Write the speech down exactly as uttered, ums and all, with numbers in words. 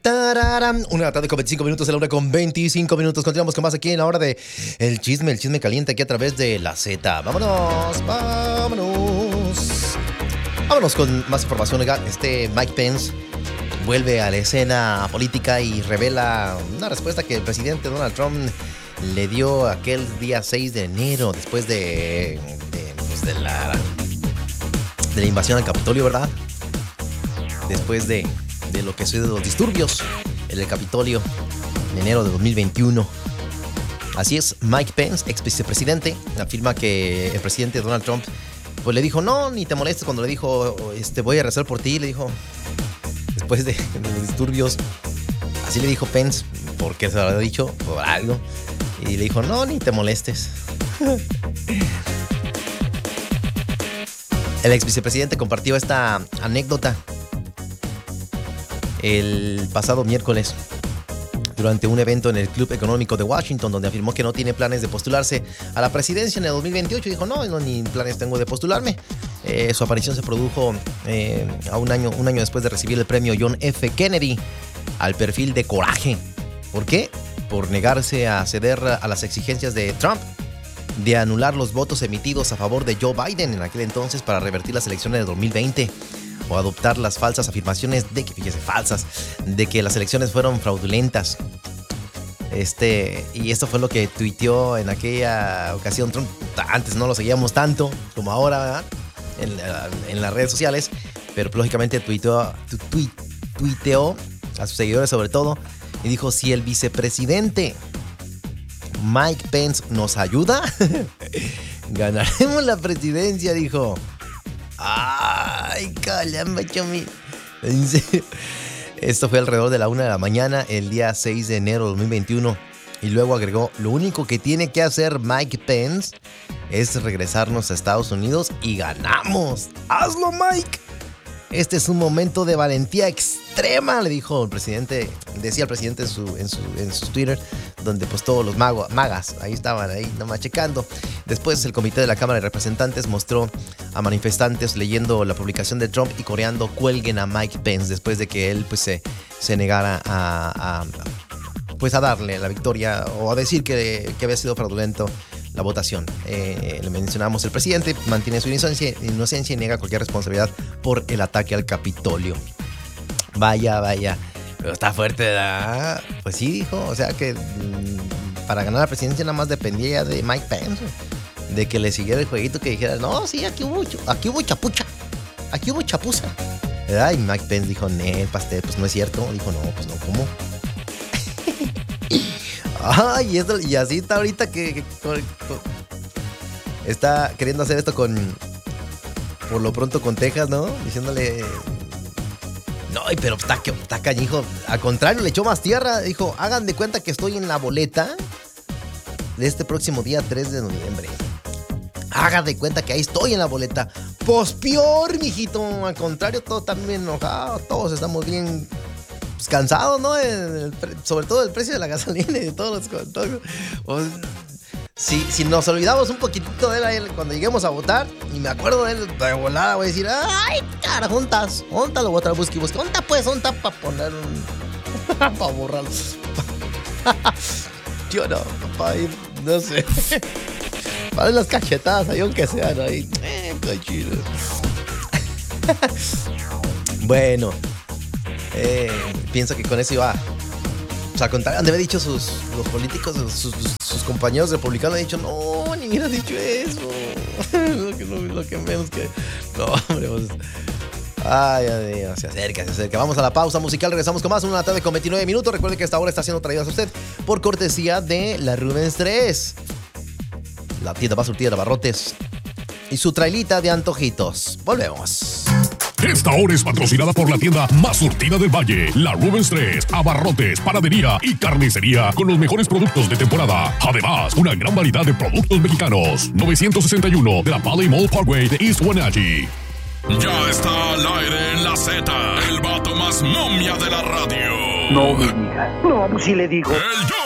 Tararán. Una tarde con veinticinco minutos, a la una con veinticinco minutos. Continuamos con más aquí en la hora de el chisme, el chisme caliente aquí a través de la Z. Vámonos, vámonos. Vámonos con más información. Este Mike Pence vuelve a la escena política y revela una respuesta que el presidente Donald Trump le dio aquel día seis de enero, después de, de, pues de, la, de la invasión al Capitolio, ¿verdad? Después de, de lo que sucedió de los disturbios en el Capitolio en enero de dos mil veintiuno. Así es, Mike Pence, ex vicepresidente, afirma que el presidente Donald Trump pues le dijo, no, ni te molestes. Cuando le dijo, este, voy a rezar por ti, le dijo, después de, de los disturbios, así le dijo Pence, porque se lo había dicho, por algo, y le dijo, no, ni te molestes. El ex vicepresidente compartió esta anécdota el pasado miércoles durante un evento en el Club Económico de Washington, donde afirmó que no tiene planes de postularse a la presidencia en el dos mil veintiocho. Dijo, no, no ni planes tengo de postularme. Eh, su aparición se produjo eh, a un año, un año después de recibir el premio John F. Kennedy al perfil de coraje. ¿Por qué? Por negarse a ceder a las exigencias de Trump de anular los votos emitidos a favor de Joe Biden en aquel entonces para revertir las elecciones de dos mil veinte. O adoptar las falsas afirmaciones de que, fíjese, falsas, de que las elecciones fueron fraudulentas. Este, y esto fue lo que tuiteó en aquella ocasión Trump. Antes no lo seguíamos tanto como ahora, ¿verdad? En, en las redes sociales, pero lógicamente tuiteó, tu, tu, tuiteó a sus seguidores sobre todo y dijo, si el vicepresidente Mike Pence nos ayuda, ganaremos la presidencia, dijo. Ay, caramba, chami. Esto fue alrededor de la una de la mañana, el día seis de enero de dos mil veintiuno. Y luego agregó, lo único que tiene que hacer Mike Pence es regresarnos a Estados Unidos y ganamos. ¡Hazlo, Mike! Este es un momento de valentía extrema, le dijo el presidente, decía el presidente en su, en su, en su Twitter, donde pues todos los magos, magas ahí estaban, ahí nomás checando. Después el comité de la Cámara de Representantes mostró a manifestantes leyendo la publicación de Trump y coreando cuelguen a Mike Pence, después de que él pues se, se negara a, a, pues a darle la victoria o a decir que, que había sido fraudulento la votación. Eh, le mencionamos, el presidente mantiene su inocencia, inocencia y niega cualquier responsabilidad por el ataque al Capitolio. Vaya, vaya. Pero está fuerte, ¿verdad? Pues sí, dijo. O sea que mmm, para ganar la presidencia nada más dependía de Mike Pence. De que le siguiera el jueguito, que dijera, no, sí, aquí hubo, aquí hubo chapucha. Aquí hubo chapuza. ¿Verdad? Y Mike Pence dijo, nee, pastel, pues no es cierto. Dijo, no, pues no, ¿cómo? Ay, y, esto, y así está ahorita que, que con, con, está queriendo hacer esto con, por lo pronto con Texas, ¿no? Diciéndole, no, pero está, está cañijo. Al contrario, le echó más tierra. Dijo, hagan de cuenta que estoy en la boleta de este próximo día tres de noviembre. Hagan de cuenta que ahí estoy en la boleta. Pues peor, mijito. Al contrario, todos están bien enojados. Todos estamos bien cansados, ¿no? El, el, sobre todo el precio de la gasolina y de todos los... Todos, pues, si, si nos olvidamos un poquitito de él cuando lleguemos a votar, y me acuerdo de él de volada, voy a decir, ay, cara, juntas, juntas lo voy a traer, busque, busque, juntas pues, juntas para poner un... para borrarlo. Yo no, para ir, no sé. Para las cachetadas ahí, aunque sean ahí. Eh, qué chido. Bueno. Eh, pienso que con eso iba. O sea, contar, han de haber dicho sus los políticos, sus, sus, sus compañeros republicanos, han dicho, no, ni hubieras dicho eso. lo, que, lo, lo que menos que. No, hombre, pues. Ay, ay, Dios, se acerca, se acerca. Vamos a la pausa musical, regresamos con más. Una tarde con veintinueve minutos. Recuerde que esta hora está siendo traída a usted por cortesía de la Rubens tres, la tienda más surtida de abarrotes y su trailita de antojitos. Volvemos. Esta hora es patrocinada por la tienda más surtida del Valle, la Rubens tres, abarrotes, panadería y carnicería con los mejores productos de temporada. Además, una gran variedad de productos mexicanos. novecientos sesenta y uno de la Valley Mall Parkway de East Wenatchee. Ya está al aire en la Z, el vato más momia de la radio. No me digas. No, pues sí le digo. El